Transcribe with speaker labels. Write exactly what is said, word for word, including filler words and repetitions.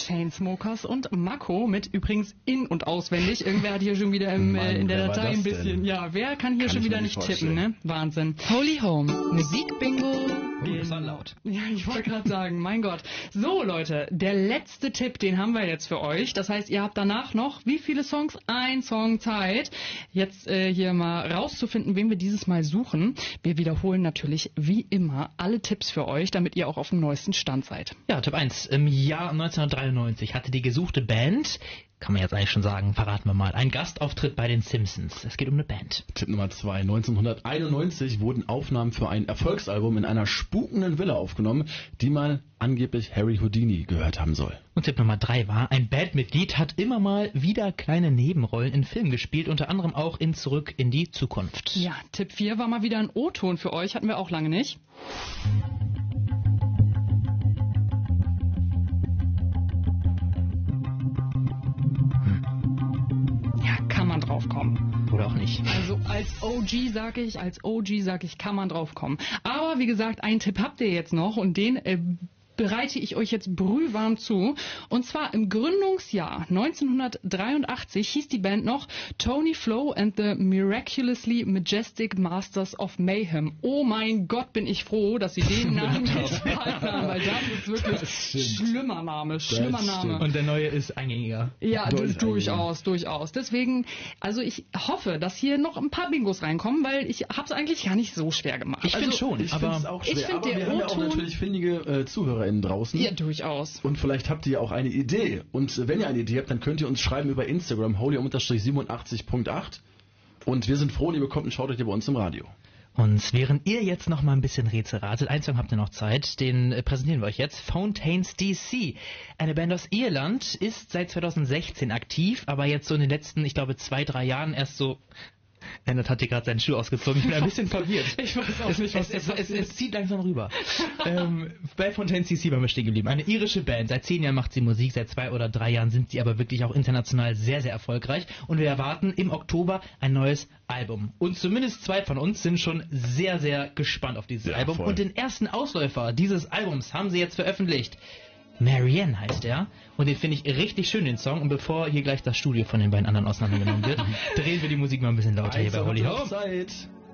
Speaker 1: Chainsmokers und Mako mit übrigens in- und auswendig. Irgendwer hat hier schon wieder im,
Speaker 2: Mann,
Speaker 1: äh, in der
Speaker 2: wer war
Speaker 1: Datei
Speaker 2: das
Speaker 1: ein bisschen,
Speaker 2: denn?
Speaker 1: ja, wer kann hier
Speaker 2: Kann
Speaker 1: schon
Speaker 2: ich
Speaker 1: wieder
Speaker 2: mir
Speaker 1: nicht
Speaker 2: nicht
Speaker 1: tippen, ne? Wahnsinn. Holy Home, Musikbingo.
Speaker 3: Oh, das war laut.
Speaker 1: Ja, ich wollte gerade sagen, mein Gott. So, Leute, der letzte Tipp, den haben wir jetzt für euch. Das heißt, ihr habt danach noch wie viele Songs? Ein Song Zeit. Jetzt äh, hier mal rauszufinden, wen wir dieses Mal suchen. Wir wiederholen natürlich wie immer alle Tipps für euch, damit ihr auch auf dem neuesten Stand seid.
Speaker 3: Ja, Tipp eins. Im Jahr neunzehnhundertdreiundneunzig hatte die gesuchte Band, kann man jetzt eigentlich schon sagen, verraten wir mal, einen Gastauftritt bei den Simpsons. Es geht um eine Band.
Speaker 2: Tipp Nummer zwei. neunzehnhunderteinundneunzig wurden Aufnahmen für ein Erfolgsalbum in einer spukenden Villa aufgenommen, die mal angeblich Harry Houdini gehört haben soll.
Speaker 3: Und Tipp Nummer drei war, ein Bandmitglied hat immer mal wieder kleine Nebenrollen in Filmen gespielt, unter anderem auch in Zurück in die Zukunft.
Speaker 1: Ja, Tipp vier war mal wieder ein O-Ton für euch, hatten wir auch lange nicht. Drauf kommen.
Speaker 3: Oder auch nicht.
Speaker 1: Also als O G sage ich, als O G sage ich, kann man drauf kommen. Aber wie gesagt, einen Tipp habt ihr jetzt noch und den äh, bereite ich euch jetzt brühwarm zu. Und zwar im Gründungsjahr neunzehnhundertdreiundachtzig hieß die Band noch Tony Flo and the Miraculously Majestic Masters of Mayhem. Oh mein Gott, bin ich froh, dass sie den Namen nicht behalten haben, weil das ist wirklich das schlimmer Name, schlimmer
Speaker 2: Das
Speaker 1: Name.
Speaker 3: Und der neue ist eingängiger.
Speaker 1: Ja,
Speaker 2: Durch-
Speaker 1: du, durchaus, durchaus. Deswegen, also ich hoffe, dass hier noch ein paar Bingos reinkommen, weil ich habe es eigentlich gar nicht so schwer gemacht.
Speaker 3: Ich finde
Speaker 1: also,
Speaker 3: schon,
Speaker 2: Ich
Speaker 3: aber
Speaker 2: finde es auch schwer,
Speaker 1: ich find
Speaker 2: aber
Speaker 1: der
Speaker 2: wir haben ja auch
Speaker 1: O-Ton-
Speaker 2: natürlich findige äh, ZuhörerInnen draußen.
Speaker 1: Ja, durchaus.
Speaker 2: Und vielleicht habt ihr ja auch eine Idee. Und äh, wenn ihr eine Idee habt, dann könnt ihr uns schreiben über Instagram, holy siebenundachtzig Punkt acht. Und wir sind froh, und ihr bekommt einen Shoutout hier bei uns im Radio.
Speaker 3: Und während ihr jetzt noch mal ein bisschen Rätsel ratet, ein Song habt ihr noch Zeit, den äh, präsentieren wir euch jetzt. Fountains D C. Eine Band aus Irland, ist seit zweitausendsechzehn aktiv, aber jetzt so in den letzten, ich glaube, zwei, drei Jahren erst so... Lennart hat hier gerade seinen Schuh ausgezogen. Ich bin ein bisschen verwirrt.
Speaker 1: Ich weiß auch
Speaker 3: es,
Speaker 1: nicht, was
Speaker 3: es,
Speaker 1: jetzt
Speaker 3: es, es, es zieht langsam rüber. ähm, bei Fountains D C waren wir stehen geblieben. Eine irische Band. Seit zehn Jahren macht sie Musik. Seit zwei oder drei Jahren sind sie aber wirklich auch international sehr, sehr erfolgreich. Und wir erwarten im Oktober ein neues Album. Und zumindest zwei von uns sind schon sehr, sehr gespannt auf dieses
Speaker 2: Ja,
Speaker 3: Album.
Speaker 2: voll.
Speaker 3: Und den ersten Ausläufer dieses Albums haben sie jetzt veröffentlicht. Marianne heißt er. Und den finde ich richtig schön, den Song. Und bevor hier gleich das Studio von den beiden anderen auseinandergenommen wird, drehen wir die Musik mal ein bisschen lauter hier bei
Speaker 2: Also,
Speaker 3: Holy
Speaker 2: habt ihr noch
Speaker 3: Home.
Speaker 2: Zeit.